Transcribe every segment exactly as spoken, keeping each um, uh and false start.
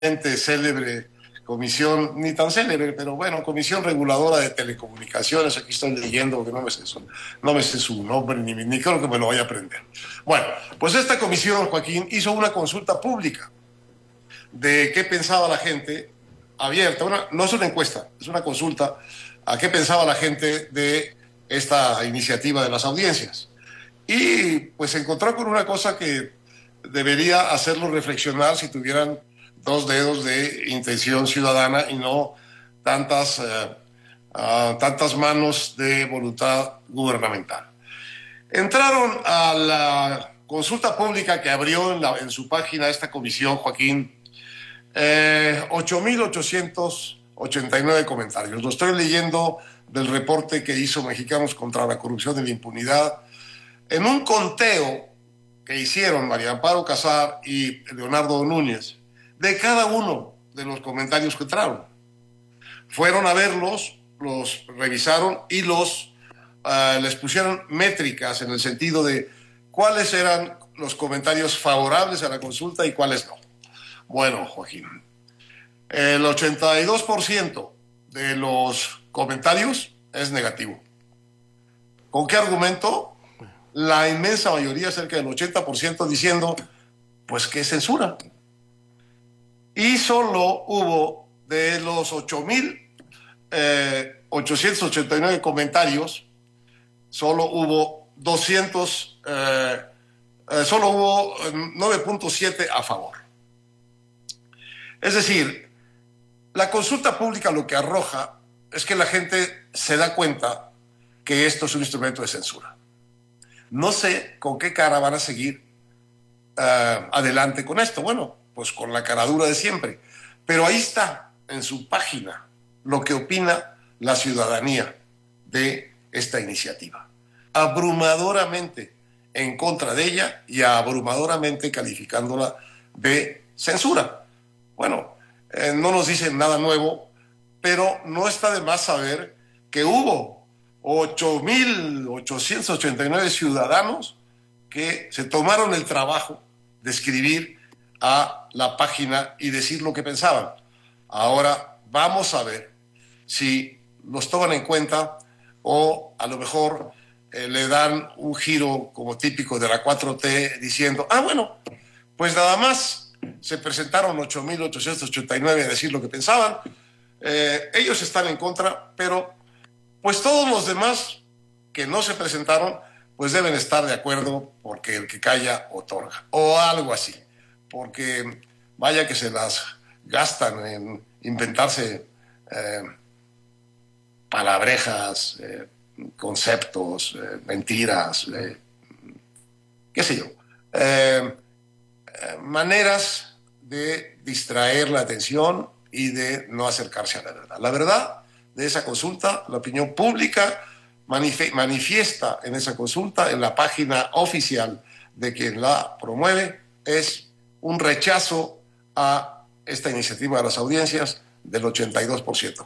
célebre comisión, ni tan célebre, pero bueno, Comisión Reguladora de Telecomunicaciones, aquí estoy leyendo, que no me sé su, no me sé su nombre, ni, ni creo que me lo vaya a aprender. Bueno, pues esta comisión, Joaquín, hizo una consulta pública de qué pensaba la gente, abierta, una, no es una encuesta, es una consulta a qué pensaba la gente de esta iniciativa de las audiencias. Y pues se encontró con una cosa que debería hacerlo reflexionar si tuvieran dos dedos de intención ciudadana y no tantas, uh, uh, tantas manos de voluntad gubernamental. Entraron a la consulta pública que abrió en, la, en su página esta comisión, Joaquín, eh, ocho mil ochocientos ochenta y nueve comentarios. Lo estoy leyendo del reporte que hizo Mexicanos contra la Corrupción y la Impunidad. En un conteo que hicieron María Amparo Casar y Leonardo Núñez, de cada uno de los comentarios que entraron. Fueron a verlos, los revisaron y los, uh, les pusieron métricas en el sentido de cuáles eran los comentarios favorables a la consulta y cuáles no. Bueno, Joaquín, el ochenta y dos por ciento de los comentarios es negativo. ¿Con qué argumento? La inmensa mayoría, cerca del ochenta por ciento, diciendo pues que es censura. Y solo hubo de los ocho mil ochocientos ochenta y nueve comentarios, solo hubo doscientos, eh, eh, solo hubo nueve punto siete a favor. Es decir, la consulta pública lo que arroja es que la gente se da cuenta que esto es un instrumento de censura. No sé con qué cara van a seguir uh, adelante con esto. Bueno, pues con la caradura de siempre. Pero ahí está, en su página, lo que opina la ciudadanía de esta iniciativa. Abrumadoramente en contra de ella y abrumadoramente calificándola de censura. Bueno, eh, no nos dicen nada nuevo, pero no está de más saber que hubo ocho mil ochocientos ochenta y nueve ciudadanos que se tomaron el trabajo de escribir a la página y decir lo que pensaban. Ahora vamos a ver si los toman en cuenta o a lo mejor eh, le dan un giro como típico de la cuatro T diciendo, ah, bueno, pues nada más se presentaron ocho mil ochocientos ochenta y nueve a decir lo que pensaban. Eh, ellos están en contra, pero pues todos los demás que no se presentaron, pues deben estar de acuerdo porque el que calla otorga, o algo así, porque vaya que se las gastan en inventarse eh, palabrejas, eh, conceptos, eh, mentiras, eh, qué sé yo, eh, eh, maneras de distraer la atención y de no acercarse a la verdad. La verdad de esa consulta, la opinión pública manifiesta en esa consulta, en la página oficial de quien la promueve, es un rechazo a esta iniciativa de las audiencias del ochenta y dos por ciento.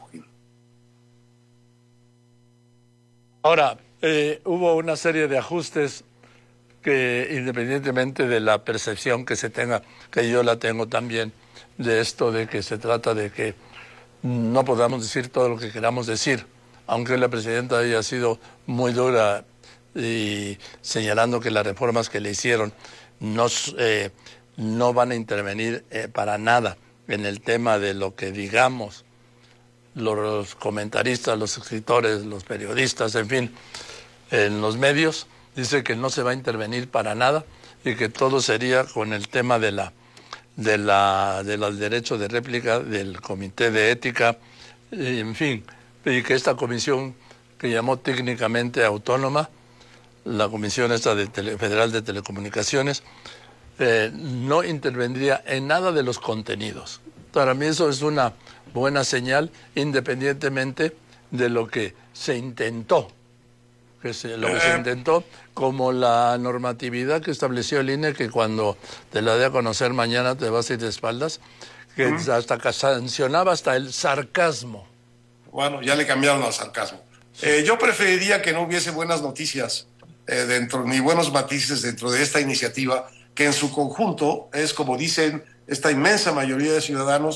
Ahora, eh, hubo una serie de ajustes que, independientemente de la percepción que se tenga, que yo la tengo también, de esto de que se trata de que no podamos decir todo lo que queramos decir, aunque la presidenta haya sido muy dura y señalando que las reformas que le hicieron no, eh, no van a intervenir eh, para nada en el tema de lo que digamos los comentaristas, los escritores, los periodistas, en fin, en los medios, dice que no se va a intervenir para nada y que todo sería con el tema de la de la del derecho de réplica, del comité de ética, en fin, y que esta comisión que llamó técnicamente autónoma, la Comisión esta de Tele, Federal de Telecomunicaciones, eh, no intervendría en nada de los contenidos. Para mí eso es una buena señal, independientemente de lo que se intentó, que se, lo que se intentó, como la normatividad que estableció el I N E, que cuando te la dé a conocer mañana te vas a ir de espaldas, que uh-huh. hasta que sancionaba hasta el sarcasmo. Bueno, ya le cambiaron al sarcasmo. Sí. Eh, yo preferiría que no hubiese buenas noticias eh, dentro, ni buenos matices dentro de esta iniciativa, que en su conjunto es, como dicen esta inmensa mayoría de ciudadanos